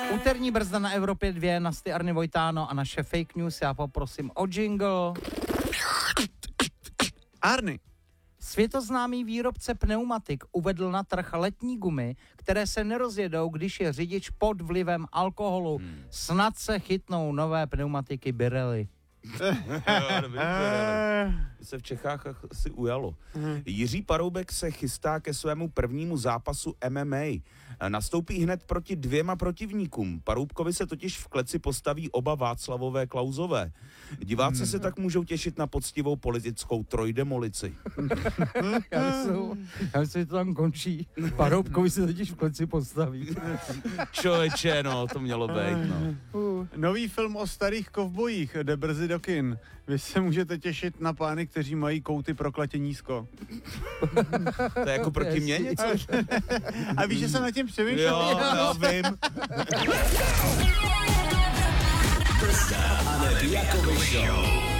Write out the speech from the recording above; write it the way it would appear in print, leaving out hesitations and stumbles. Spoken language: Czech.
Úterní brzda na Evropě 2, Nasty, Arny, Vojtáno a naše fake news. Já poprosím o jingle. Arny. Světoznámý výrobce pneumatik uvedl na trh letní gumy, které se nerozjedou, když je řidič pod vlivem alkoholu. Snad se chytnou nové pneumatiky Pirelli. Se v Čechách asi ujalo. Jiří Paroubek se chystá ke svému prvnímu zápasu MMA. Nastoupí hned proti 2 protivníkům. Paroubkovi se totiž v kleci postaví oba Václavové Klausové. Diváci se tak můžou těšit na poctivou politickou trojdemolici. Já myslím, že to tam končí. Paroubkovi se totiž v kleci postaví. Člověče, no, to mělo být, no. Nový film o starých kovbojích jde brzy do kin. Vy se můžete těšit na pány, kteří mají kouty prokletě nízko. To je jako proti mně něco? A víš, že jsem nad tím přemýšlel? Jo, vím. Brzda a Neví Jakoby Show.